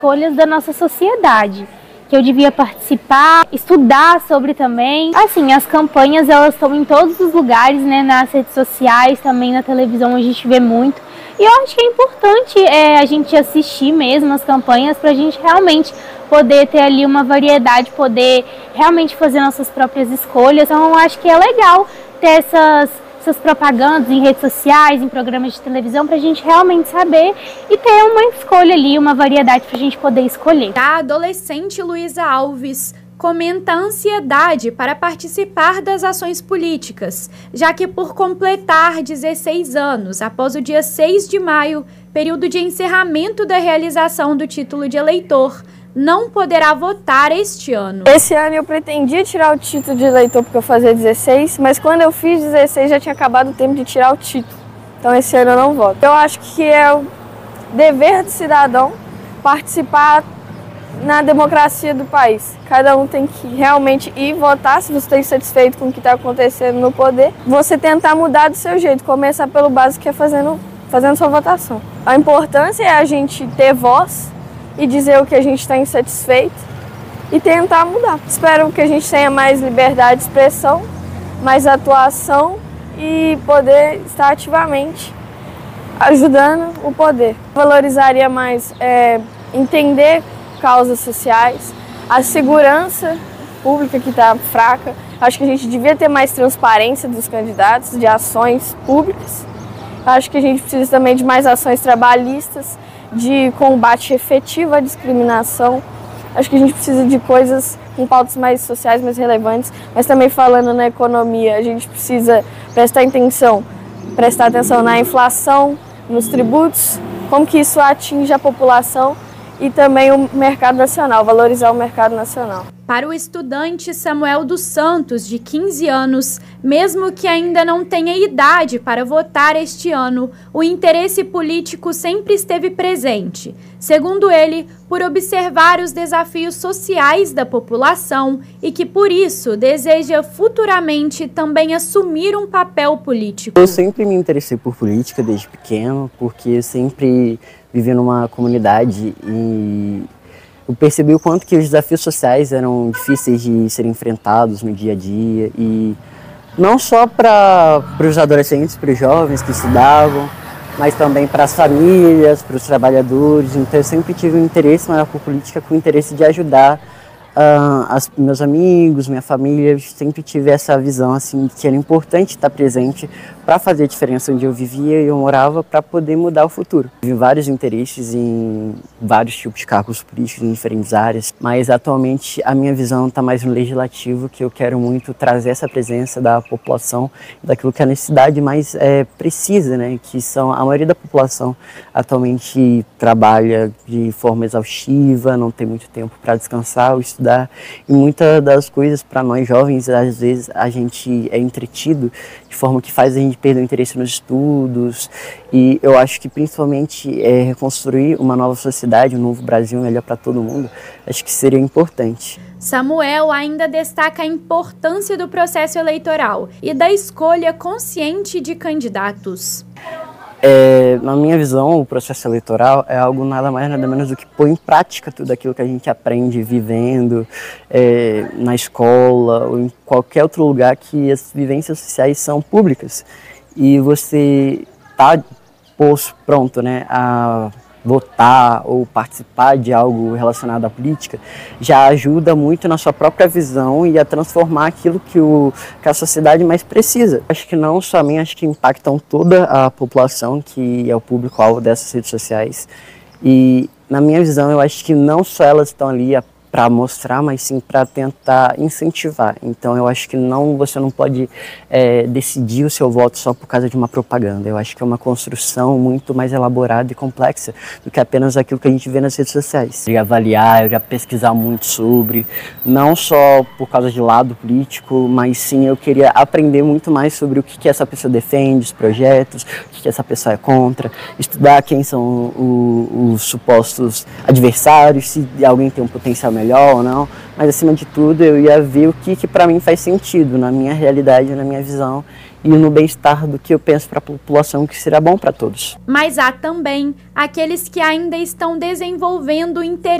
escolhas da nossa sociedade, que eu devia participar, estudar sobre também. Assim, as campanhas, elas estão em todos os lugares, né, nas redes sociais, também na televisão a gente vê muito. E eu acho que é importante a gente assistir mesmo as campanhas para a gente realmente poder ter ali uma variedade, poder realmente fazer nossas próprias escolhas. Então eu acho que é legal ter essas propagandas em redes sociais, em programas de televisão, para a gente realmente saber e ter uma escolha ali, uma variedade para a gente poder escolher. A adolescente Luísa Alves comenta a ansiedade para participar das ações políticas, já que por completar 16 anos, após o dia 6 de maio, período de encerramento da realização do título de eleitor, não poderá votar este ano. Esse ano eu pretendia tirar o título de eleitor porque eu fazia 16, mas quando eu fiz 16 já tinha acabado o tempo de tirar o título. Então esse ano eu não voto. Eu acho que é o dever do cidadão participar na democracia do país. Cada um tem que realmente ir votar se você está insatisfeito com o que está acontecendo no poder. Você tentar mudar do seu jeito, começar pelo básico que é fazendo sua votação. A importância é a gente ter voz e dizer o que a gente está insatisfeito e tentar mudar. Espero que a gente tenha mais liberdade de expressão, mais atuação e poder estar ativamente ajudando o poder. Valorizaria mais entender causas sociais, a segurança pública que está fraca. Acho que a gente devia ter mais transparência dos candidatos, de ações públicas. Acho que a gente precisa também de mais ações trabalhistas, de combate efetivo à discriminação. Acho que a gente precisa de coisas com pautas mais sociais, mais relevantes, mas também falando na economia, a gente precisa prestar atenção na inflação, nos tributos, como que isso atinge a população e também o mercado nacional, valorizar o mercado nacional. Para o estudante Samuel dos Santos, de 15 anos, mesmo que ainda não tenha idade para votar este ano, o interesse político sempre esteve presente. Segundo ele, por observar os desafios sociais da população e que, por isso, deseja futuramente também assumir um papel político. Eu sempre me interessei por política desde pequeno, porque eu sempre vivi numa comunidade e eu percebi o quanto que os desafios sociais eram difíceis de serem enfrentados no dia a dia, e não só para os adolescentes, para os jovens que estudavam, mas também para as famílias, para os trabalhadores. Então eu sempre tive um interesse maior por política, com o interesse de ajudar meus amigos, minha família. Eu sempre tive essa visão assim, que era importante estar presente para fazer a diferença onde eu vivia e eu morava, para poder mudar o futuro. Tive vários interesses em vários tipos de cargos políticos em diferentes áreas, mas atualmente a minha visão está mais no legislativo, que eu quero muito trazer essa presença da população, daquilo que a necessidade mais precisa, né? Que são a maioria da população atualmente trabalha de forma exaustiva, não tem muito tempo para descansar ou estudar, e muitas das coisas para nós jovens, às vezes a gente é entretido de forma que faz a gente perder o interesse nos estudos, e eu acho que principalmente reconstruir uma nova sociedade, um novo Brasil melhor para todo mundo, acho que seria importante. Samuel ainda destaca a importância do processo eleitoral e da escolha consciente de candidatos. Na minha visão, o processo eleitoral é algo nada mais nada menos do que pôr em prática tudo aquilo que a gente aprende vivendo na escola ou em qualquer outro lugar que as vivências sociais são públicas. E você está pronto, né, a votar ou participar de algo relacionado à política, já ajuda muito na sua própria visão e a transformar aquilo que a sociedade mais precisa. Acho que não só a mim, acho que impactam toda a população, que é o público-alvo dessas redes sociais. E na minha visão, eu acho que não só elas estão ali para mostrar, mas sim para tentar incentivar. Então eu acho que você não pode decidir o seu voto só por causa de uma propaganda. Eu acho que é uma construção muito mais elaborada e complexa do que apenas aquilo que a gente vê nas redes sociais. Eu ia avaliar, eu ia pesquisar muito sobre, não só por causa de lado político, mas sim eu queria aprender muito mais sobre o que essa pessoa defende, os projetos, o que essa pessoa é contra, estudar quem são os supostos adversários, se alguém tem um potencial melhor ou não, mas acima de tudo eu ia ver o que para mim faz sentido na minha realidade, na minha visão, e no bem-estar do que eu penso para a população que será bom para todos. Mas há também aqueles que ainda estão desenvolvendo interesse